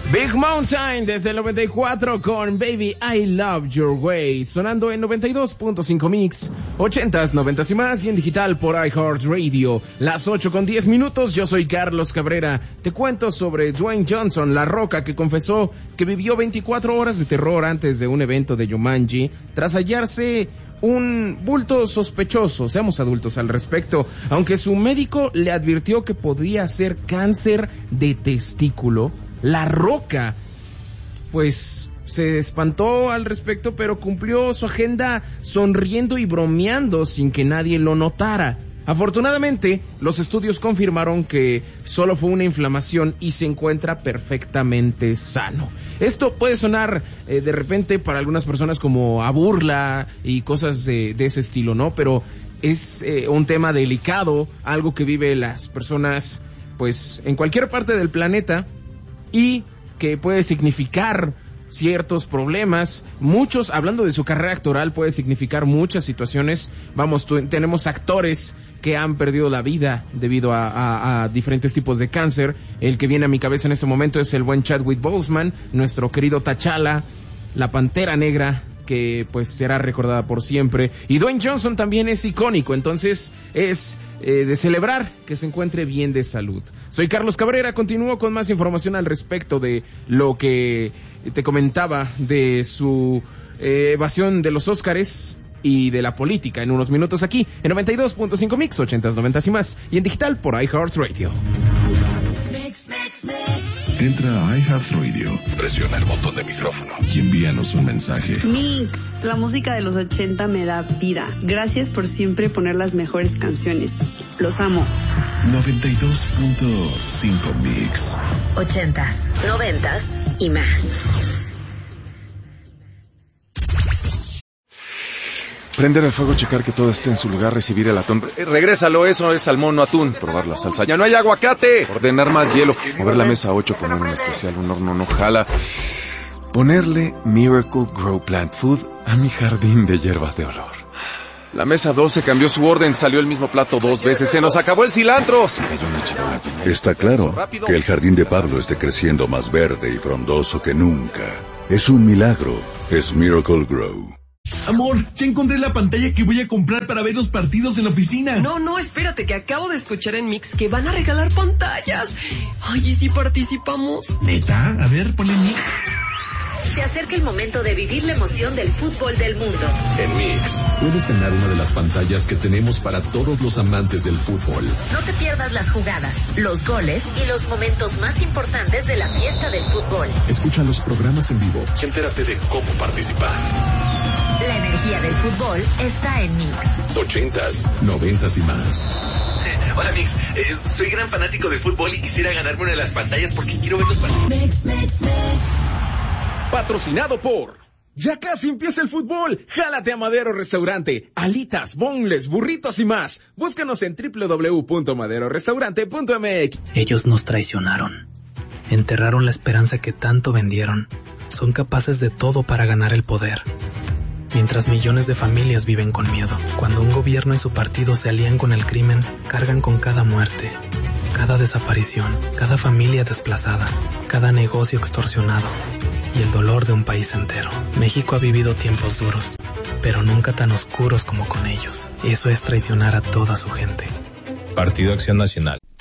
Big Mountain desde el 94 con Baby I Love Your Way, sonando en 92.5 Mix, 80s, 90s y más, y en digital por iHeartRadio. Las 8:10. Yo soy Carlos Cabrera. Te cuento sobre Dwayne Johnson, La Roca, que confesó que vivió 24 horas de terror antes de un evento de Jumanji tras hallarse un bulto sospechoso. Seamos adultos al respecto. Aunque su médico le advirtió que podría ser cáncer de testículo, La Roca pues se espantó al respecto, pero cumplió su agenda sonriendo y bromeando sin que nadie lo notara. Afortunadamente, los estudios confirmaron que solo fue una inflamación y se encuentra perfectamente sano. Esto puede sonar de repente para algunas personas como a burla y cosas de ese estilo, ¿no? Pero es un tema delicado, algo que vive las personas pues en cualquier parte del planeta y que puede significar ciertos problemas. Muchos, hablando de su carrera actoral, puede significar muchas situaciones. Vamos, tenemos actores que han perdido la vida debido a diferentes tipos de cáncer. El que viene a mi cabeza en este momento es el buen Chadwick Boseman, nuestro querido T'Challa, la Pantera Negra, que pues será recordada por siempre. Y Dwayne Johnson también es icónico, entonces es de celebrar que se encuentre bien de salud. Soy Carlos Cabrera, continúo con más información al respecto de lo que te comentaba de su evasión de los Óscares y de la política en unos minutos aquí en 92.5 Mix, 80s, 90s y más, y en digital por iHeartRadio. Entra a iHeartRadio, presiona el botón de micrófono y envíanos un mensaje. Mix, la música de los 80 me da vida. Gracias por siempre poner las mejores canciones. Los amo. 92.5 Mix. 80s, 90s y más. Prender el fuego, checar que todo esté en su lugar, recibir el atún. Regrésalo, eso es salmón, no atún. Probar la salsa. ¡Ya no hay aguacate! Ordenar más hielo. Mover la mesa 8, poner un especial, un horno no jala. Ponerle Miracle Grow Plant Food a mi jardín de hierbas de olor. La mesa 12 cambió su orden, salió el mismo plato 2 veces. ¡Se nos acabó el cilantro! Se cayó una charola. Está claro que el jardín de Pablo esté creciendo más verde y frondoso que nunca. Es un milagro. Es Miracle Grow. Amor, ya encontré la pantalla que voy a comprar para ver los partidos en la oficina. No, espérate, que acabo de escuchar en Mix que van a regalar pantallas. Ay, ¿y si participamos? ¿Neta? A ver, ponle Mix. Se acerca el momento de vivir la emoción del fútbol del mundo. En Mix, puedes ganar una de las pantallas que tenemos para todos los amantes del fútbol. No te pierdas las jugadas, los goles y los momentos más importantes de la fiesta del fútbol. Escucha los programas en vivo y entérate de cómo participar. La energía del fútbol está en Mix. 80s, 90s y más. Hola Mix, soy gran fanático del fútbol y quisiera ganarme una de las pantallas porque quiero ver los partidos. Mix. Patrocinado por... Ya casi empieza el fútbol. Jálate a Madero Restaurante. Alitas, boneless, burritos y más. Búscanos en www.maderorestaurante.mx. Ellos nos traicionaron. Enterraron la esperanza que tanto vendieron. Son capaces de todo para ganar el poder. Mientras millones de familias viven con miedo. Cuando un gobierno y su partido se alían con el crimen, cargan con cada muerte, cada desaparición, cada familia desplazada, cada negocio extorsionado y el dolor de un país entero. México ha vivido tiempos duros, pero nunca tan oscuros como con ellos. Eso es traicionar a toda su gente. Partido Acción Nacional.